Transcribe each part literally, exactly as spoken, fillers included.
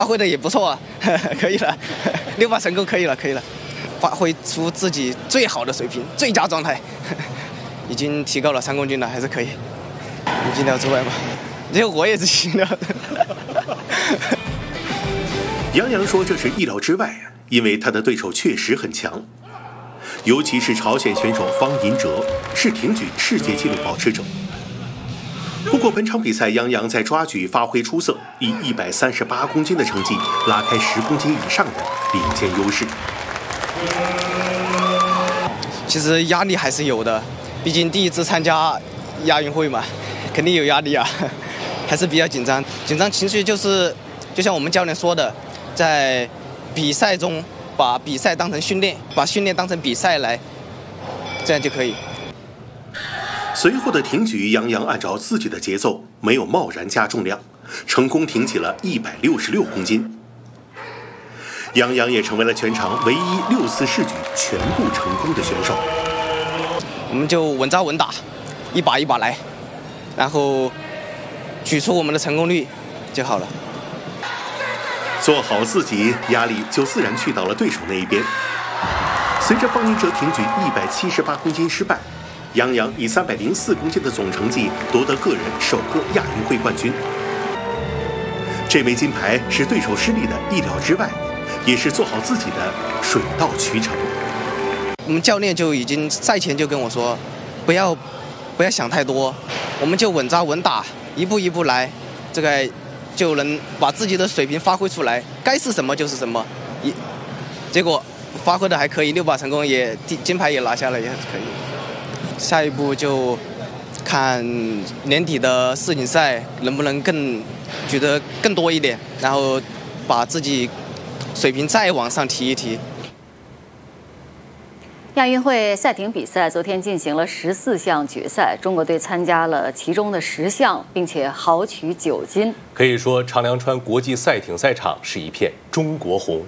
发挥的也不错啊，呵呵可以了，六把成功可以了，可以了，发挥出自己最好的水平，最佳状态，呵呵已经提高了三公斤了，还是可以。意料之外吧，这我也是意料的。 杨洋说这是意料之外，因为他的对手确实很强，尤其是朝鲜选手方银哲，是挺举世界纪录保持者。不过本场比赛，杨洋在抓举发挥出色，以一百三十八公斤的成绩拉开十公斤以上的领先优势。 其实压力还是有的，毕竟第一次参加亚运会嘛，肯定有压力啊，还是比较紧张。紧张情绪就是，就像我们教练说的，在比赛中把比赛当成训练，把训练当成比赛来，这样就可以。 随后的挺举，杨洋按照自己的节奏，没有贸然加重量，成功挺起了一百六十六公斤。杨洋也成为了全场唯一六次试举全部成功的选手。 我们就稳扎稳打，一把一把来，然后举出我们的成功率就好了。 做好自己，压力就自然去到了对手那一边。随着方银哲挺举一百七十八公斤失败，杨洋以三百零四公斤的总成绩夺得个人首个亚运会冠军。这枚金牌是对手失利的意料之外，也是做好自己的水到渠成。 我们教练就已经赛前就跟我说，不要不要想太多，我们就稳扎稳打，一步一步来，这个就能把自己的水平发挥出来，该是什么就是什么。一结果发挥的还可以，六把成功也金牌也拿下了，也可以。下一步就看年底的世锦赛能不能更举得更多一点，然后把自己水平再往上提一提。 亚运会赛艇比赛昨天进行了十四项决赛，中国队参加了其中的十项，并且豪取九金。 可以说，长良川国际赛艇赛场是一片中国红。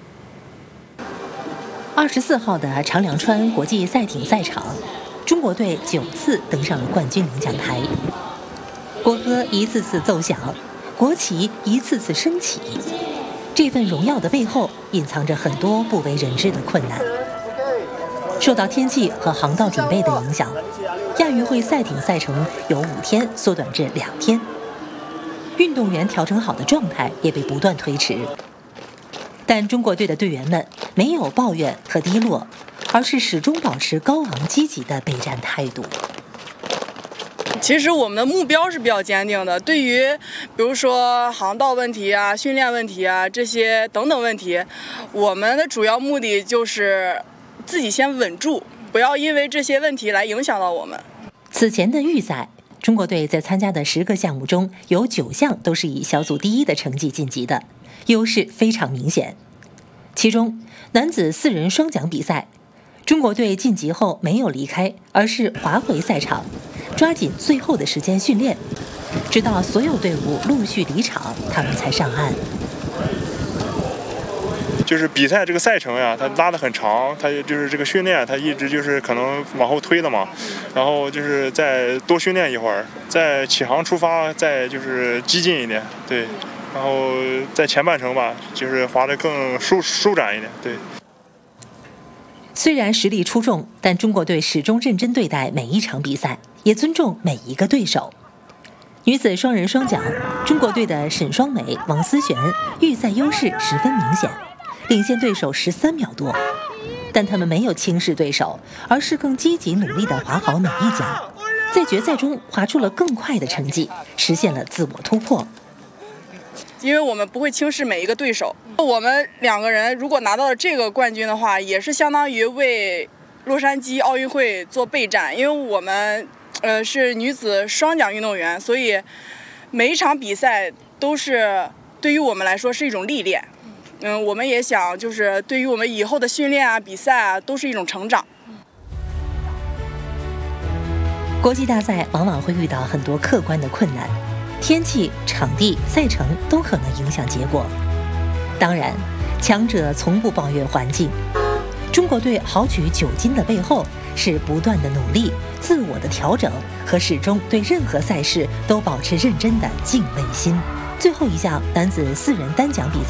二十四号的长良川国际赛艇赛场，中国队九次登上冠军领奖台，国歌一次次奏响，国旗一次次升起。这份荣耀的背后，隐藏着很多不为人知的困难。受到天气和航道准备的影响，亚运会赛艇赛程由五天缩短至两天，运动员调整好的状态也被不断推迟。但中国队的队员们没有抱怨和低落，而是始终保持高昂积极的备战态度。 其实我们的目标是比较坚定的，对于比如说航道问题啊、训练问题啊这些等等问题，我们的主要目的就是自己先稳住，不要因为这些问题来影响到我们。 此前的预赛，中国队在参加的十个项目中有九项都是以小组第一的成绩晋级的，优势非常明显。其中男子四人双桨比赛，中国队晋级后没有离开，而是滑回赛场，抓紧最后的时间训练，直到所有队伍陆续离场，他们才上岸。 就是比赛这个赛程呀，它拉得很长，它就是这个训练，它一直就是可能往后推的嘛，然后就是再多训练一会儿，再起航出发，再就是激进一点，对，然后在前半程吧，就是滑得更舒舒展一点，对。 虽然实力出众，但中国队始终认真对待每一场比赛，也尊重每一个对手。女子双人双桨，中国队的沈双美、王思璇预赛优势十分明显，领先对手十三秒多，但他们没有轻视对手，而是更积极努力地滑好每一桨，在决赛中滑出了更快的成绩，实现了自我突破。 因为我们不会轻视每一个对手，我们两个人如果拿到了这个冠军的话，也是相当于为洛杉矶奥运会做备战，因为我们呃是女子双桨运动员，所以每一场比赛都是对于我们来说是一种历练。嗯，我们也想就是对于我们以后的训练啊、比赛啊，都是一种成长。 国际大赛往往会遇到很多客观的困难，天气、场地、赛程都可能影响结果。当然，强者从不抱怨环境。中国队豪取九金的背后，是不断的努力、自我的调整和始终对任何赛事都保持认真的敬畏心。最后一项男子四人单桨比赛。